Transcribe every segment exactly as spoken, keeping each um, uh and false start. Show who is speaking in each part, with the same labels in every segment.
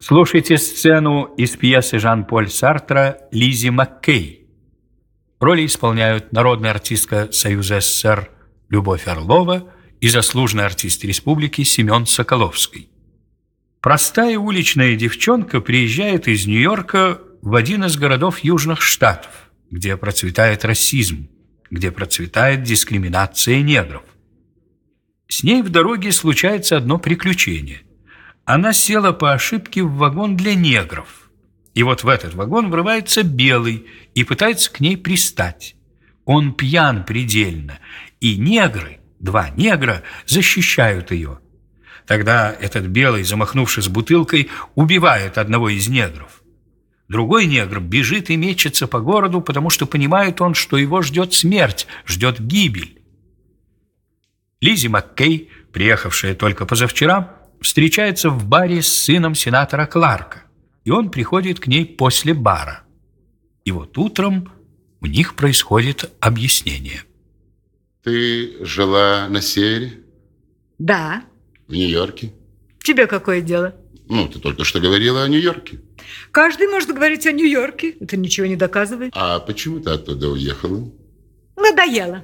Speaker 1: Слушайте сцену из пьесы Жан-Поль Сартра «Лиззи Маккей». Роли исполняют народная артистка Союза СССР Любовь Орлова и заслуженный артист республики Семен Соколовский. Простая уличная девчонка приезжает из Нью-Йорка в один из городов Южных Штатов, где процветает расизм, где процветает дискриминация негров. С ней в дороге случается одно приключение. Она села по ошибке в вагон для негров. И вот в этот вагон врывается белый и пытается к ней пристать. Он пьян предельно, и негры, два негра, защищают ее. Тогда этот белый, замахнувшись бутылкой, убивает одного из негров. Другой негр бежит и мечется по городу, потому что понимает он, что его ждет смерть, ждет гибель. Лиззи Маккей, приехавшая только позавчера, встречается в баре с сыном сенатора Кларка, и он приходит к ней после бара. И вот утром у них происходит объяснение.
Speaker 2: Ты жила на севере?
Speaker 3: Да.
Speaker 2: В Нью-Йорке?
Speaker 3: Тебе какое дело?
Speaker 2: Ну, ты только что говорила о Нью-Йорке.
Speaker 3: Каждый может говорить о Нью-Йорке. Это ничего не доказывает.
Speaker 2: А почему ты оттуда уехала?
Speaker 3: Надоело.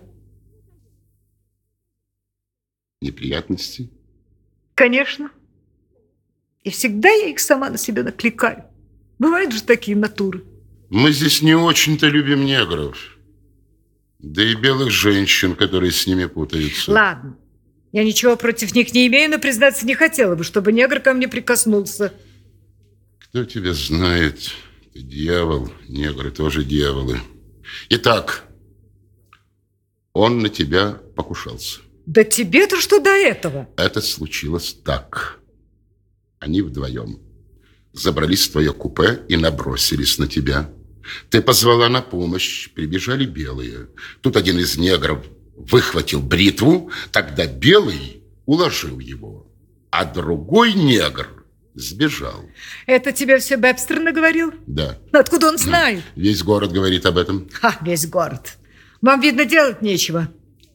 Speaker 2: Неприятности?
Speaker 3: Конечно. И всегда я их сама на себя накликаю. Бывают же такие натуры.
Speaker 2: Мы здесь не очень-то любим негров. Да и белых женщин, которые с ними путаются.
Speaker 3: Ладно. Я ничего против них не имею, но, признаться, не хотела бы, чтобы негр ко мне прикоснулся.
Speaker 2: Кто тебя знает? Ты дьявол. Негры тоже дьяволы. Итак, он на тебя покушался.
Speaker 3: Да тебе-то что до этого?
Speaker 2: Это случилось так. Они вдвоем забрались в твое купе и набросились на тебя. Ты позвала на помощь, прибежали белые. Тут один из негров выхватил бритву, тогда белый уложил его, а другой негр сбежал.
Speaker 3: Это тебе все Вебстер наговорил?
Speaker 2: Да.
Speaker 3: Откуда он знает?
Speaker 2: Весь город говорит об этом.
Speaker 3: Ха, весь город. Вам, видно, делать нечего.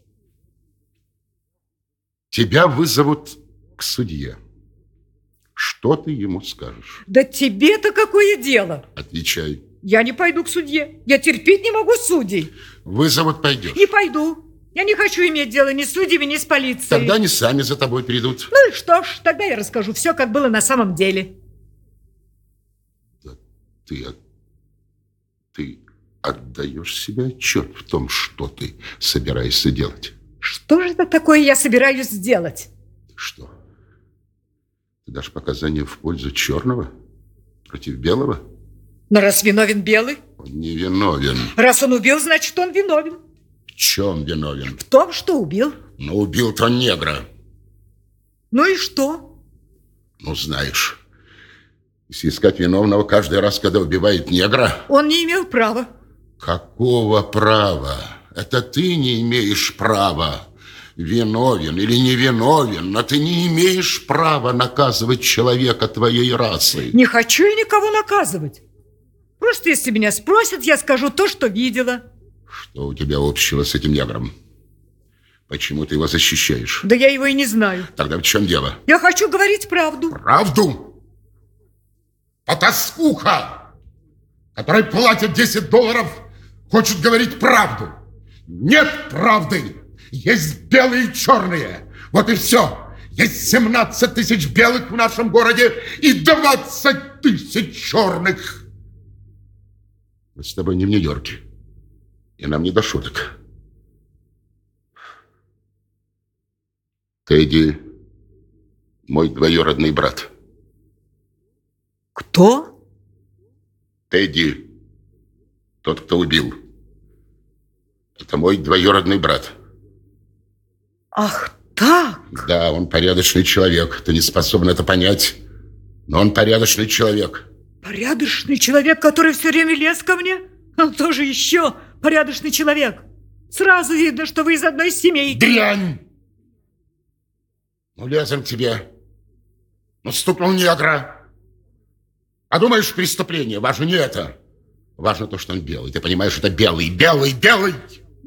Speaker 2: Тебя вызовут к судье. Что ты ему скажешь?
Speaker 3: Да тебе-то какое дело?
Speaker 2: Отвечай.
Speaker 3: Я не пойду к судье. Я терпеть не могу судей.
Speaker 2: Вызовут, пойдешь.
Speaker 3: Не пойду. Я не хочу иметь дело ни с судьями, ни с полицией.
Speaker 2: Тогда они сами за тобой придут.
Speaker 3: Ну и что ж, тогда я расскажу все, как было на самом деле.
Speaker 2: Да ты, ты отдаешь себе отчет в том, что ты собираешься делать?
Speaker 3: Что же это такое я собираюсь сделать?
Speaker 2: Что? Ты дашь показания в пользу черного против белого?
Speaker 3: Но раз виновен белый?
Speaker 2: Он не виновен.
Speaker 3: Раз он убил, значит, он виновен.
Speaker 2: В чем виновен?
Speaker 3: В том, что убил.
Speaker 2: Но убил-то негра.
Speaker 3: Ну и что?
Speaker 2: Ну, знаешь, если искать виновного каждый раз, когда убивает негра...
Speaker 3: Он не имел права.
Speaker 2: Какого права? Это ты не имеешь права. Виновен или не виновен, но ты не имеешь права наказывать человека твоей расы.
Speaker 3: Не хочу я никого наказывать. Просто если меня спросят, я скажу то, что видела.
Speaker 2: Что у тебя общего с этим негром? Почему ты его защищаешь?
Speaker 3: Да я его и не знаю.
Speaker 2: Тогда в чем дело?
Speaker 3: Я хочу говорить правду.
Speaker 2: Правду? Потаскуха, которой платят десять долларов, хочет говорить правду. Нет правды. Есть белые и черные. Вот и все. Есть семнадцать тысяч белых в нашем городе и двадцать тысяч черных. Мы с тобой не в Нью-Йорке. И нам не до шуток. Тедди, мой двоюродный брат.
Speaker 3: Кто?
Speaker 2: Тедди, тот, кто убил. Это мой двоюродный брат.
Speaker 3: Ах так?
Speaker 2: Да, он порядочный человек. Ты не способна это понять, но он порядочный человек.
Speaker 3: Порядочный человек, который все время лез ко мне? Он тоже еще порядочный человек. Сразу видно, что вы из одной семейки.
Speaker 2: Дрянь! Ну, лезем к тебе. Ну, стукнул негра. А думаешь, преступление? Важно не это. Важно то, что он белый. Ты понимаешь, это белый, белый, белый.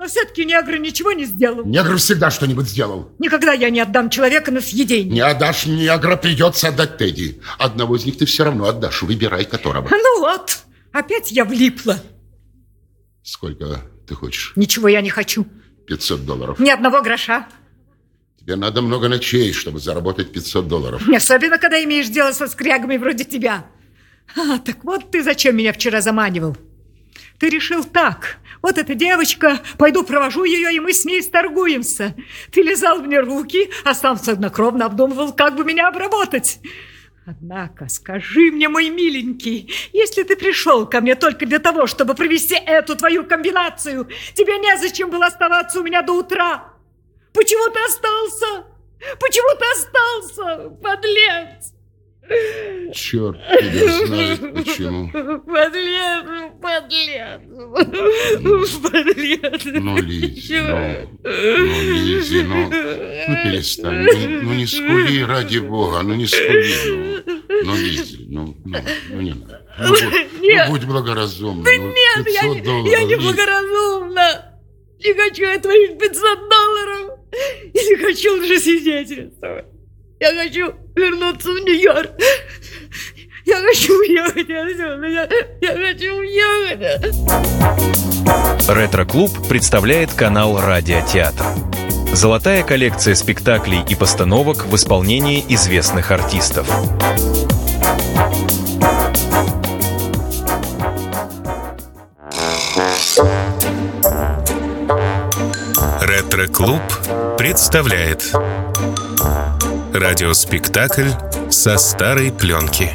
Speaker 3: Но все-таки негр ничего не сделал.
Speaker 2: Негр всегда что-нибудь сделал.
Speaker 3: Никогда я не отдам человека на съедение.
Speaker 2: Не отдашь негра, придется отдать Тедди. Одного из них ты все равно отдашь, выбирай которого.
Speaker 3: Ну вот, опять я влипла.
Speaker 2: Сколько ты хочешь?
Speaker 3: Ничего я не хочу.
Speaker 2: пятьсот долларов.
Speaker 3: Ни одного гроша.
Speaker 2: Тебе надо много ночей, чтобы заработать пятьсот долларов.
Speaker 3: Особенно, когда имеешь дело со скрягами вроде тебя. А, так вот ты зачем меня вчера заманивал. Ты решил так. Вот эта девочка, пойду провожу ее, и мы с ней сторгуемся. Ты лизал мне руки, а сам хладнокровно обдумывал, как бы меня обработать. Однако, скажи мне, мой миленький, если ты пришел ко мне только для того, чтобы провести эту твою комбинацию, тебе незачем было оставаться у меня до утра. Почему ты остался? Почему ты остался, подлец?
Speaker 2: Черт тебя знает почему.
Speaker 3: Подлец, подлец, подлец.
Speaker 2: Ну, Лиззи, ну, ну, Лиззи, ну, ну, перестань, ну, ну, не скули, ради бога, ну, не скули, ну, ну, Лиззи, ну, ну, ну, не надо. Ну, будь,
Speaker 3: нет.
Speaker 2: ну, будь благоразумна.
Speaker 3: Да
Speaker 2: ну,
Speaker 3: нет, я,
Speaker 2: долларов,
Speaker 3: я не
Speaker 2: Лиззи.
Speaker 3: благоразумна. Не хочу я твоих пятьсот долларов. И не хочу лжесвидетельствовать. Я хочу вернуться в Нью-Йорк. Я хочу уехать отсюда. Я, я хочу уехать.
Speaker 4: Ретро-клуб представляет канал «Радиотеатр». Золотая коллекция спектаклей и постановок в исполнении известных артистов.
Speaker 5: Ретро-клуб представляет радиоспектакль со старой пленки.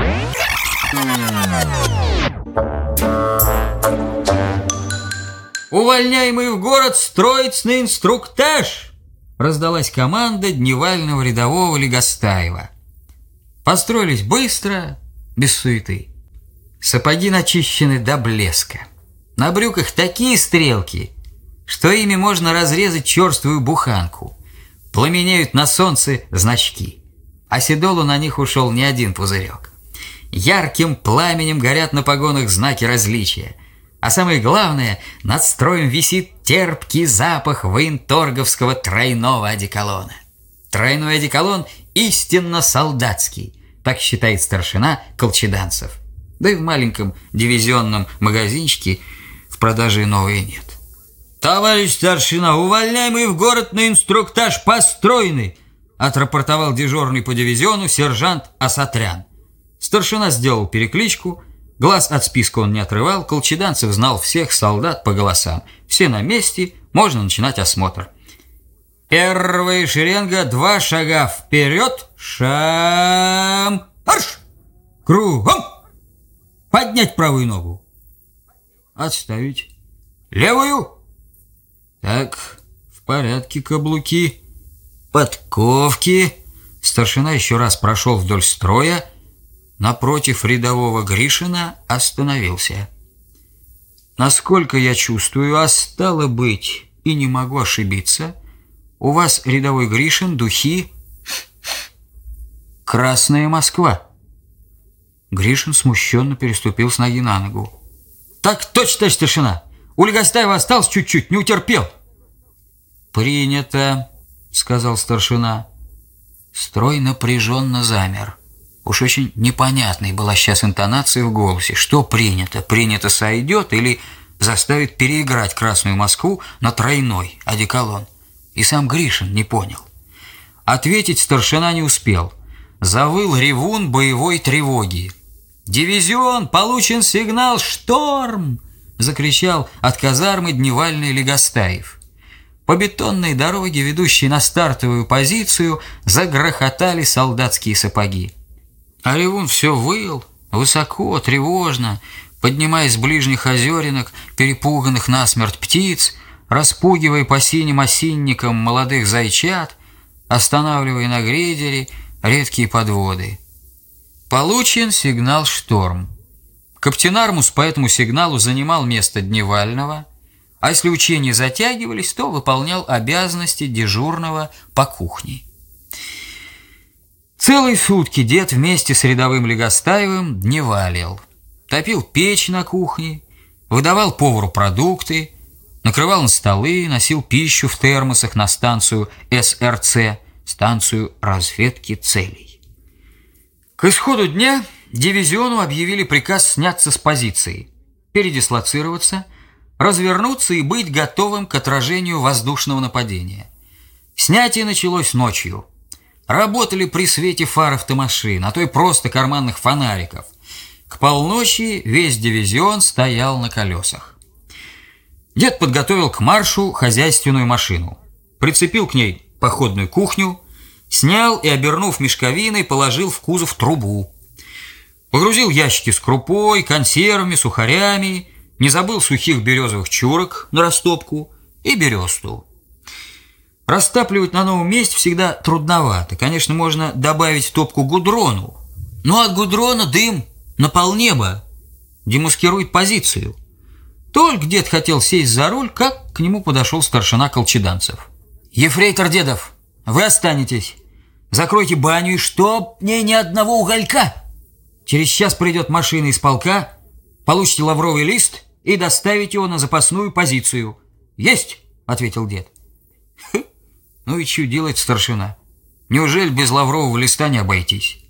Speaker 6: «Увольняемый в город строить на инструктаж!» раздалась команда дневального рядового Легостаева. Построились быстро, без суеты. Сапоги начищены до блеска. На брюках такие стрелки, что ими можно разрезать черствую буханку. Пламенеют на солнце значки. А седолу на них ушел не один пузырек. Ярким пламенем горят на погонах знаки различия. А самое главное, над строем висит терпкий запах военторговского тройного одеколона. Тройной одеколон истинно солдатский, так считает старшина колчеданцев. Да и в маленьком дивизионном магазинчике в продаже новые нет. «Товарищ старшина, увольняемый в город на инструктаж построенный!» отрапортовал дежурный по дивизиону сержант Асатрян. Старшина сделал перекличку. Глаз от списка он не отрывал. Колчеданцев знал всех солдат по голосам. Все на месте, можно начинать осмотр. Первая шеренга, два шага вперед. Шам! Марш! Кругом! Поднять правую ногу. Отставить. Левую. Так, в порядке каблуки. Подковки. Старшина еще раз прошел вдоль строя. Напротив рядового Гришина остановился. Насколько я чувствую, а стало быть, и не могу ошибиться, у вас, рядовой Гришин, духи «Красная Москва». Гришин смущенно переступил с ноги на ногу. «Так точно, товарищ старшина! У Легостаева осталось чуть-чуть, не утерпел!» «Принято», — сказал старшина. Строй напряженно замер. Уж очень непонятной была сейчас интонация в голосе. Что принято? Принято сойдет или заставит переиграть Красную Москву на тройной одеколон? И сам Гришин не понял. Ответить старшина не успел. Завыл ревун боевой тревоги. «Дивизион! Получен сигнал! Шторм!» закричал от казармы дневальный Легостаев. По бетонной дороге, ведущей на стартовую позицию, загрохотали солдатские сапоги. А ревун все выл, высоко, тревожно, поднимаясь с ближних озеринок, перепуганных насмерть птиц, распугивая по синим осинникам молодых зайчат, останавливая на грейдере редкие подводы. Получен сигнал «Шторм». Каптен Армус по этому сигналу занимал место дневального, а если учения затягивались, то выполнял обязанности дежурного по кухне. Целые сутки дед вместе с рядовым Легостаевым дневалил. Топил печь на кухне, выдавал повару продукты, накрывал на столы, носил пищу в термосах на станцию эс эр цэ, станцию разведки целей. К исходу дня дивизиону объявили приказ сняться с позиции, передислоцироваться, развернуться и быть готовым к отражению воздушного нападения. Снятие началось ночью. Работали при свете фар автомашин, а то и просто карманных фонариков. К полночи весь дивизион стоял на колесах. Дед подготовил к маршу хозяйственную машину, прицепил к ней походную кухню, снял и, обернув мешковиной, положил в кузов трубу. Погрузил ящики с крупой, консервами, сухарями, не забыл сухих березовых чурок на растопку и бересту. Растапливать на новом месте всегда трудновато. Конечно, можно добавить в топку гудрону, но от гудрона дым на полнеба демаскирует позицию. Только дед хотел сесть за руль, как к нему подошел старшина Колчеданцев. «Ефрейтор Дедов, вы останетесь. Закройте баню, и чтоб мне ни одного уголька. Через час придет машина из полка, получите лавровый лист и доставите его на запасную позицию». «Есть!» — ответил дед. Хм, ну и что делать, старшина? Неужели без лаврового листа не обойтись?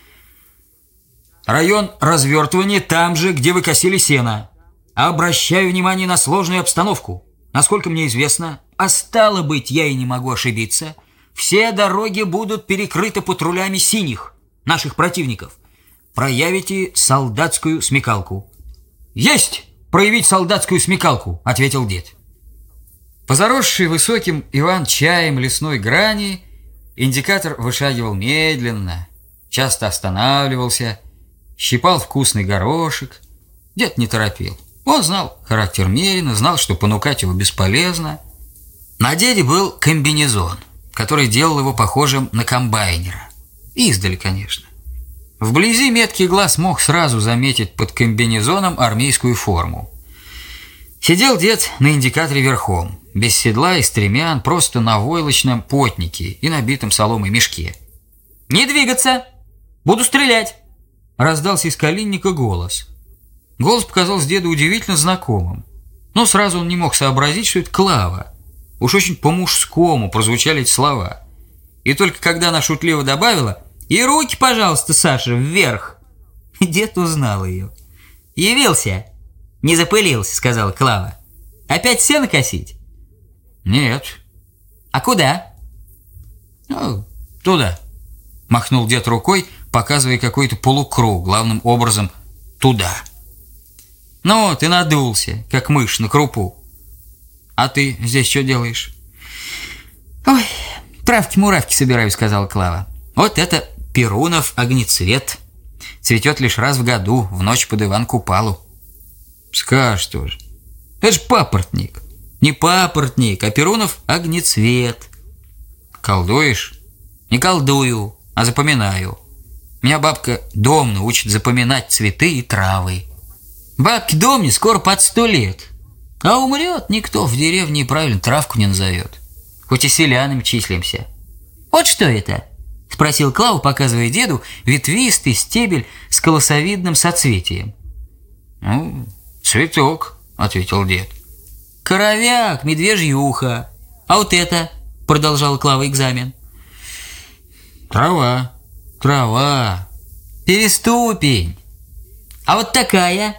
Speaker 6: «Район развертывания там же, где вы косили сено. Обращаю внимание на сложную обстановку. Насколько мне известно, а стало быть, я и не могу ошибиться, все дороги будут перекрыты патрулями синих, наших противников. Проявите солдатскую смекалку». «Есть! Проявить солдатскую смекалку!» — ответил дед. Позаросший высоким иван-чаем лесной грани, индикатор вышагивал медленно, часто останавливался, щипал вкусный горошек. Дед не торопил. Он знал характер Мерина, знал, что понукать его бесполезно. На деде был комбинезон, который делал его похожим на комбайнера. Издали, конечно. Вблизи меткий глаз мог сразу заметить под комбинезоном армейскую форму. Сидел дед на индикаторе верхом, без седла и стремян, просто на войлочном потнике и набитом соломой мешке. «Не двигаться! Буду стрелять!» — раздался из калинника голос. Голос показался деду удивительно знакомым, но сразу он не мог сообразить, что это Клава. Уж очень по-мужскому прозвучали эти слова. И только когда она шутливо добавила: «И руки, пожалуйста, Саша, вверх!» дед узнал ее. «Явился! Не запылился», — сказала Клава. «Опять сено косить?» «Нет». «А куда?» «Ну, туда», — махнул дед рукой, показывая какой-то полукруг, главным образом туда. «Ну, ты надулся, как мышь на крупу. А ты здесь что делаешь?» «Ой, травки-муравки собираю», — сказала Клава. «Вот это Перунов огнецвет. Цветет лишь раз в году, в ночь под Иван-Купалу». «Скажешь тоже. Это ж папоротник». «Не папоротник, а Перунов огнецвет». «Колдуешь?» «Не колдую, а запоминаю. Меня бабка домна учит запоминать цветы и травы. Бабке домне скоро под сто лет, а умрет никто в деревне и правильно травку не назовет, хоть и селянами числимся». «Вот что это?» — спросил Клава, показывая деду ветвистый стебель с колосовидным соцветием. «Ну, цветок», — ответил дед. «Коровяк, медвежье ухо. А вот это?» — продолжал Клава экзамен. «Трава, трава. Переступень. А вот такая?»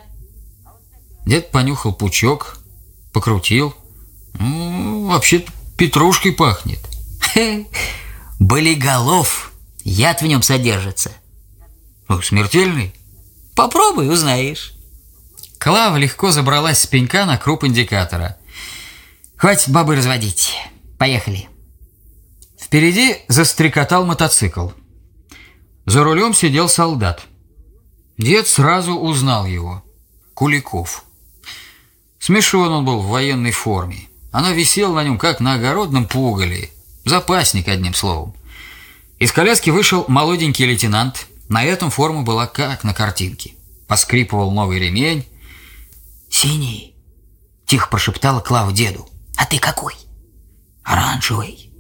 Speaker 6: Дед понюхал пучок, покрутил. Ну, вообще-то петрушкой пахнет. «Хе, болиголов. Яд в нем содержится». «Ну, смертельный?» «Попробуй, узнаешь». Клава легко забралась с пенька на круп индикатора. «Хватит бабы разводить. Поехали». Впереди застрекотал мотоцикл. За рулем сидел солдат. Дед сразу узнал его. Куликов. Смешон он был в военной форме. Она висела на нем, как на огородном пугале. Запасник, одним словом. Из коляски вышел молоденький лейтенант. На этом форма была как на картинке. Поскрипывал новый ремень. «Синий», — тихо прошептала Клава деду. «А ты какой?» «Оранжевый».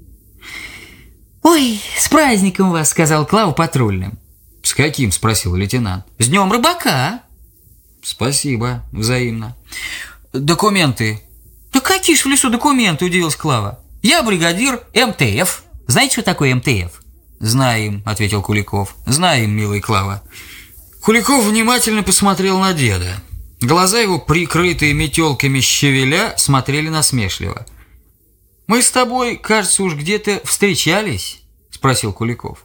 Speaker 6: «Ой, с праздником вас», — сказал Клава патрульным. «С каким?» — спросил лейтенант. «С днем рыбака». «Спасибо, взаимно». «Документы». «Да какие ж в лесу документы, удивилась Клава. Я бригадир эм тэ эф. Знаете, что такое эм тэ эф? Знаем, ответил Куликов. Знаем, милая Клава. Куликов внимательно посмотрел на деда. Глаза его, прикрытые метелками щавеля, смотрели насмешливо. «Мы с тобой, кажется, уж где-то встречались?» – спросил Куликов.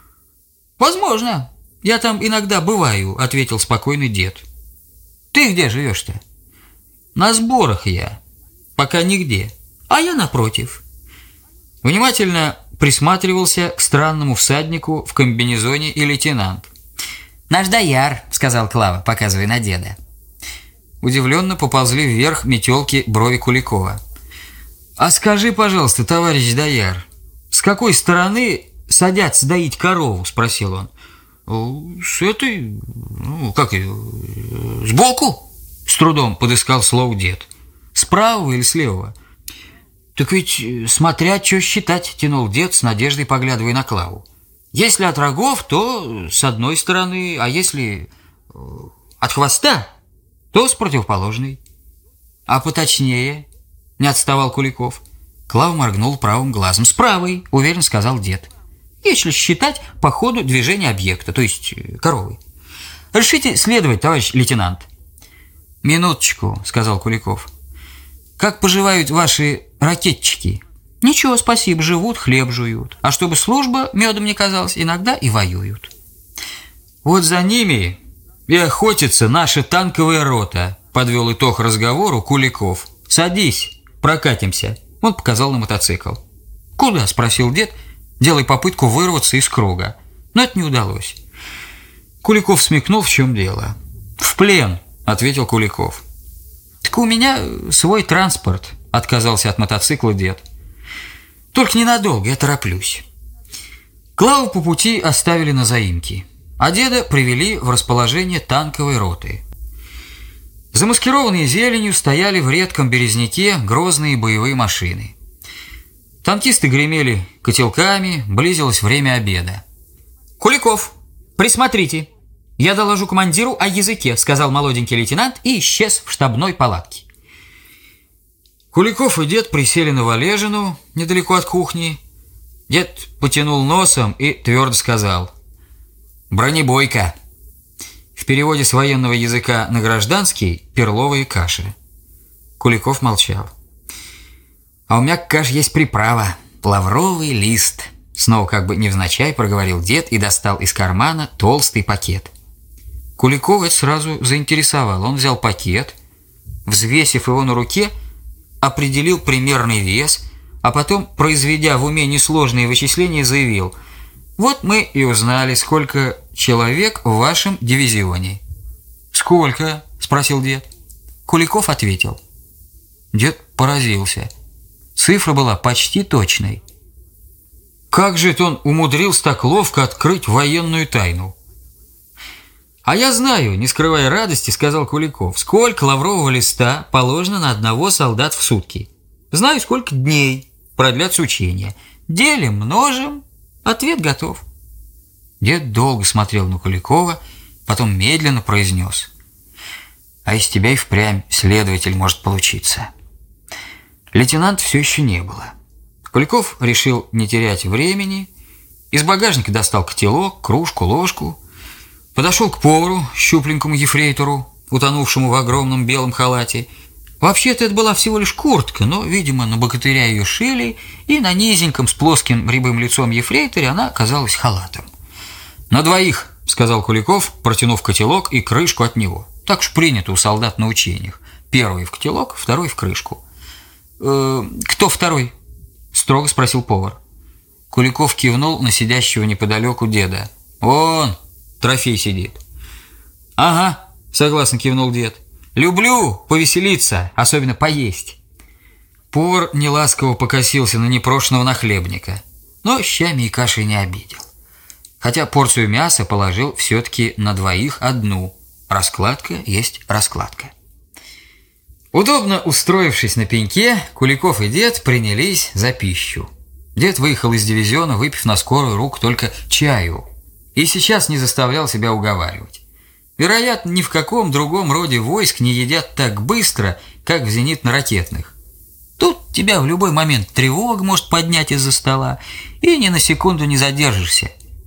Speaker 6: «Возможно. Я там иногда бываю», – ответил спокойный дед. «Ты где живешь-то?» «На сборах я. Пока нигде. А я напротив». Внимательно присматривался к странному всаднику в комбинезоне и лейтенант. «Наш дояр», – сказал Клава, показывая на деда. Удивленно поползли вверх метелки брови Куликова. «А скажи, пожалуйста, товарищ дояр, с какой стороны садятся доить корову?» – спросил он. «С этой... ну, как ее... сбоку?» – с трудом подыскал слово дед. «С правого или с левого?» «Так ведь смотря, что считать», – тянул дед с надеждой, поглядывая на Клаву. «Если от рогов, то с одной стороны, а если от хвоста, то с противоположной». «А поточнее?» – не отставал Куликов. Клава моргнул правым глазом. «С правой», – уверенно сказал дед. «Если считать по ходу движения объекта, то есть коровы». «Решите следовать, товарищ лейтенант». «Минуточку», – сказал Куликов. «Как поживают ваши ракетчики?» «Ничего, спасибо, живут, хлеб жуют. А чтобы служба медом не казалась, иногда и воюют». «Вот за ними и охотится наша танковая рота», – подвел итог разговору Куликов. «Садись, прокатимся». Он показал на мотоцикл. «Куда?» – спросил дед, делая попытку вырваться из круга. Но это не удалось. Куликов смекнул, в чем дело. «В плен», – ответил Куликов. «Так у меня свой транспорт», – отказался от мотоцикла дед. «Только ненадолго, я тороплюсь». Клаву по пути оставили на заимке, а деда привели в расположение танковой роты. Замаскированные зеленью стояли в редком березняке грозные боевые машины. Танкисты гремели котелками, близилось время обеда. «Куликов, присмотрите, я доложу командиру о языке», – сказал молоденький лейтенант и исчез в штабной палатке. Куликов и дед присели на валежину недалеко от кухни. Дед потянул носом и твердо сказал: «Бронебойка». В переводе с военного языка на гражданский – перловые каши. Куликов молчал. «А у меня к каше есть приправа – лавровый лист», – снова как бы невзначай проговорил дед и достал из кармана толстый пакет. Куликова это сразу заинтересовал. Он взял пакет, взвесив его на руке, определил примерный вес, а потом, произведя в уме несложные вычисления, заявил: «Вот мы и узнали, сколько человек в вашем дивизионе». «Сколько?» – спросил дед. Куликов ответил. Дед поразился. Цифра была почти точной. Как же это он умудрился так ловко открыть военную тайну? «А я знаю», – не скрывая радости, сказал Куликов, «сколько лаврового листа положено на одного солдата в сутки. Знаю, сколько дней продлятся учения. Делим, множим, ответ готов». Дед долго смотрел на Куликова, потом медленно произнес: «А из тебя и впрямь следователь может получиться». Лейтенанта все еще не было. Куликов решил не терять времени, из багажника достал котелок, кружку, ложку, подошел к повару, щупленькому ефрейтору, утонувшему в огромном белом халате. Вообще-то это была всего лишь куртка, но, видимо, на богатыря ее шили, и на низеньком с плоским рябым лицом ефрейторе она оказалась халатом. «На двоих», — сказал Куликов, протянув котелок и крышку от него. Так уж принято у солдат на учениях. Первый в котелок, второй в крышку. «Э, «Кто второй?» — строго спросил повар. Куликов кивнул на сидящего неподалеку деда. «Вон, трофей сидит». «Ага», — согласно кивнул дед. «Люблю повеселиться, особенно поесть». Повар неласково покосился на непрошенного нахлебника, но щами и кашей не обидел. Хотя порцию мяса положил все-таки на двоих одну. Раскладка есть раскладка. Удобно устроившись на пеньке, Куликов и дед принялись за пищу. Дед выехал из дивизиона, выпив на скорую руку только чаю, и сейчас не заставлял себя уговаривать. Вероятно, ни в каком другом роде войск не едят так быстро, как в зенитно-ракетных. Тут тебя в любой момент тревога может поднять из-за стола, и ни на секунду не задержишься.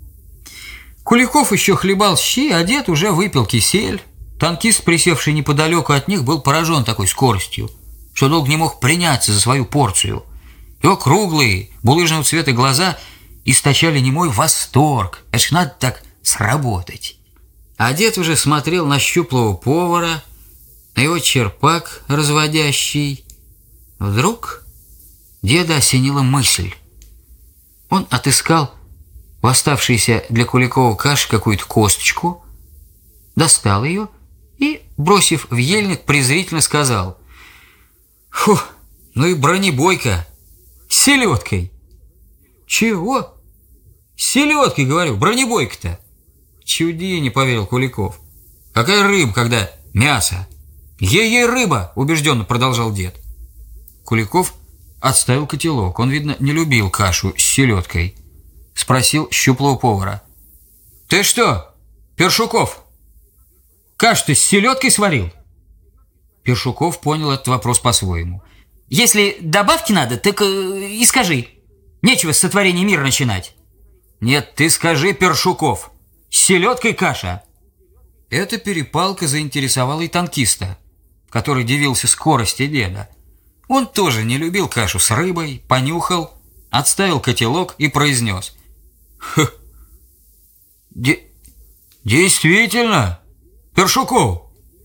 Speaker 6: Куликов еще хлебал щи, а дед уже выпил кисель. Танкист, присевший неподалеку от них, был поражен такой скоростью, что долго не мог приняться за свою порцию. Его круглые, булыжного цвета глаза источали немой восторг. Это ж надо так сработать. А дед уже смотрел на щуплого повара, на его черпак разводящий. Вдруг деда осенила мысль. Он отыскал в оставшейся для Куликова каши какую-то косточку, достал ее и, бросив в ельник, презрительно сказал: «Фу, ну и бронебойка! С селедкой!» «Чего? С селедкой, говорю, бронебойка-то!» «Чуди!» — не поверил Куликов. «Какая рыба, когда мясо?» «Ей-ей рыба!» — убежденно продолжал дед. Куликов отставил котелок. Он, видно, не любил кашу с селедкой. Спросил щуплого повара: «Ты что, Першуков, кашу-то с селедкой сварил?» Першуков понял этот вопрос по-своему. «Если добавки надо, так и скажи. Нечего с сотворения мира начинать». «Нет, ты скажи, Першуков, с селедкой каша». Эта перепалка заинтересовала и танкиста, который дивился скорости деда. Он тоже не любил кашу с рыбой, понюхал, отставил котелок и произнес: «Ха, де- действительно, Першуков,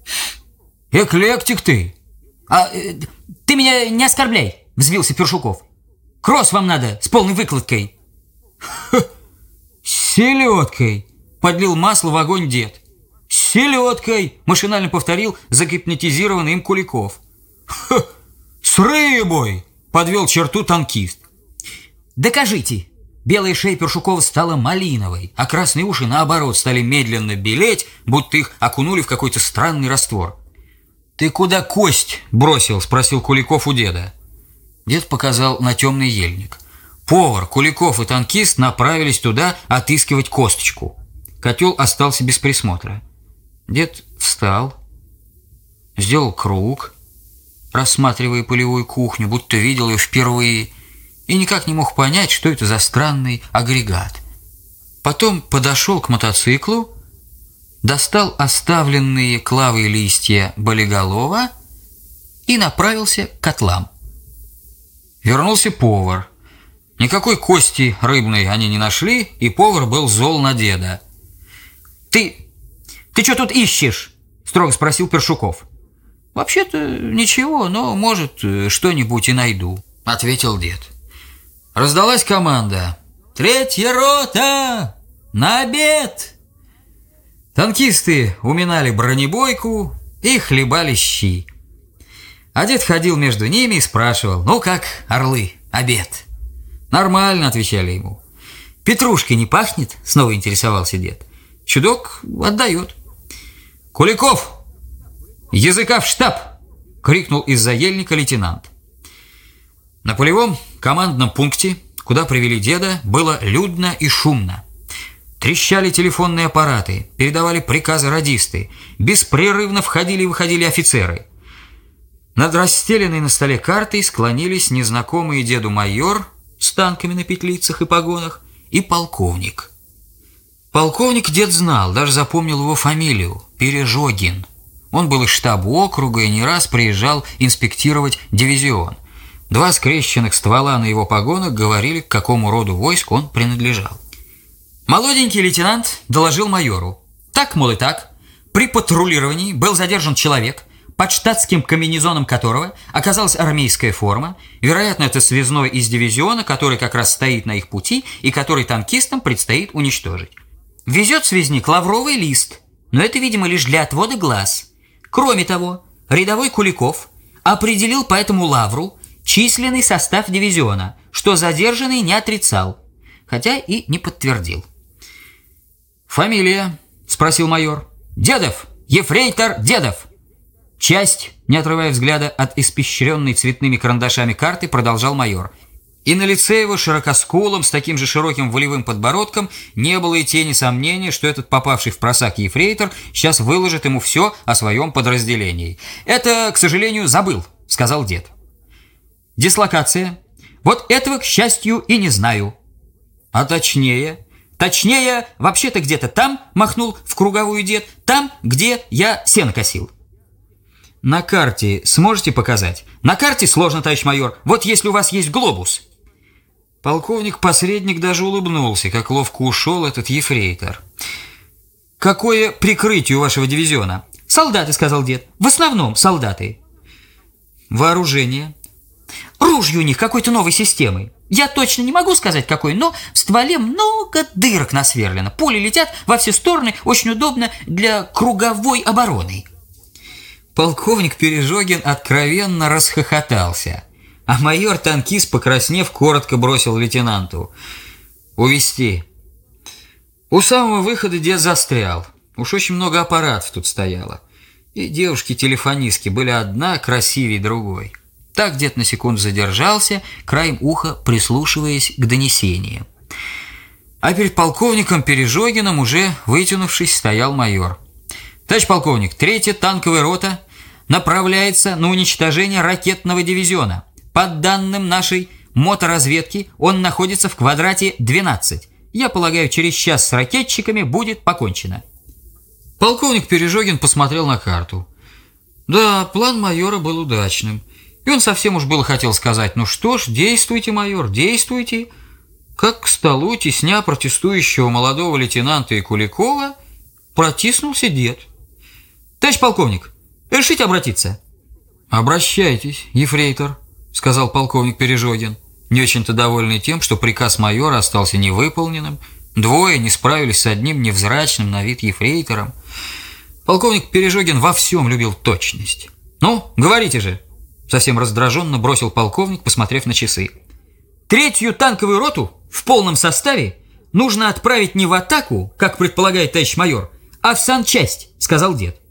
Speaker 6: эклектик ты!» «А э, ты меня не оскорбляй!» — взвился Першуков. «Кросс вам надо с полной выкладкой!» «Ха, с селедкой!» — подлил масло в огонь дед. «С селедкой!» — машинально повторил загипнотизированный им Куликов. «Ха, с рыбой!» — подвел черту танкист. «Докажите!» Белая шея Першукова стала малиновой, а красные уши, наоборот, стали медленно белеть, будто их окунули в какой-то странный раствор. «Ты куда кость бросил?» — спросил Куликов у деда. Дед показал на темный ельник. Повар, Куликов и танкист направились туда отыскивать косточку. Котел остался без присмотра. Дед встал, сделал круг, рассматривая полевую кухню, будто видел ее впервые, и никак не мог понять, что это за странный агрегат. Потом подошел к мотоциклу, достал оставленные Клавой листья болиголова и направился к котлам. Вернулся повар. Никакой кости рыбной они не нашли, и повар был зол на деда. «Ты... ты что тут ищешь?» — строго спросил Першуков. «Вообще-то ничего, но, может, что-нибудь и найду», — ответил дед. Раздалась команда: «Третья рота! На обед!» Танкисты уминали бронебойку и хлебали щи. А дед ходил между ними и спрашивал: «Ну как, орлы, обед?» «Нормально», — отвечали ему. «Петрушкой не пахнет?» — снова интересовался дед. Чудок отдает. «Куликов! Языка в штаб!» — крикнул из-за ельника лейтенант. На полевом командном пункте, куда привели деда, было людно и шумно. Трещали телефонные аппараты, передавали приказы радисты, беспрерывно входили и выходили офицеры. Над расстеленной на столе картой склонились незнакомый деду майор с танками на петлицах и погонах и полковник. Полковник дед знал, даже запомнил его фамилию – Пережогин. Он был из штаба округа и не раз приезжал инспектировать дивизион. Два скрещенных ствола на его погонах говорили, к какому роду войск он принадлежал. Молоденький лейтенант доложил майору: так, мол, и так, при патрулировании был задержан человек, под штатским комбинезоном которого оказалась армейская форма. Вероятно, это связной из дивизиона, который как раз стоит на их пути и который танкистам предстоит уничтожить. Везет связник лавровый лист, но это, видимо, лишь для отвода глаз. Кроме того, рядовой Куликов определил по этому лавру численный состав дивизиона, что задержанный не отрицал, хотя и не подтвердил. «Фамилия?» – спросил майор. «Дедов! Ефрейтор Дедов!» «Часть!» – не отрывая взгляда от испещренной цветными карандашами карты, продолжал майор. И на лице его, широкоскулом, с таким же широким волевым подбородком, не было и тени сомнения, что этот попавший в просак ефрейтор сейчас выложит ему все о своем подразделении. «Это, к сожалению, забыл», – сказал дед. Дислокация? Вот этого, к счастью, и не знаю. А точнее? Точнее, вообще-то где-то там, махнул в круговую дед, там, где я сено косил. На карте сможете показать? На карте сложно, товарищ майор. Вот если у вас есть глобус. Полковник-посредник даже улыбнулся, как ловко ушел этот ефрейтор. Какое прикрытие у вашего дивизиона? Солдаты, сказал дед. В основном солдаты. Вооружение? Ружье у них какой-то новой системы. Я точно не могу сказать какой, но в стволе много дырок насверлено. Пули летят во все стороны, очень удобно для круговой обороны. Полковник Пережогин откровенно расхохотался, а майор-танкист, покраснев, коротко бросил лейтенанту: увести. У самого выхода дед застрял. Уж очень много аппаратов тут стояло. И девушки-телефонистки были одна красивее другой. Так дед на секунду задержался, краем уха прислушиваясь к донесениям. А перед полковником Пережогиным, уже вытянувшись, стоял майор. Товарищ полковник, третья танковая рота направляется на уничтожение ракетного дивизиона. По данным нашей моторазведки, он находится в квадрате двенадцать. Я полагаю, через час с ракетчиками будет покончено. Полковник Пережогин посмотрел на карту. Да, план майора был удачным. И он совсем уж было хотел сказать: ну что ж, действуйте, майор, действуйте. Как к столу, тесня протестующего молодого лейтенанта и Куликова, протиснулся дед. Товарищ полковник, решите обратиться? Обращайтесь, ефрейтор, сказал полковник Пережогин, не очень-то довольный тем, что приказ майора остался невыполненным. Двое не справились с одним невзрачным на вид ефрейтором. Полковник Пережогин во всем любил точность. Ну, говорите же, совсем раздраженно бросил полковник, посмотрев на часы. Третью танковую роту в полном составе нужно отправить не в атаку, как предполагает товарищ майор, а в санчасть, сказал дед.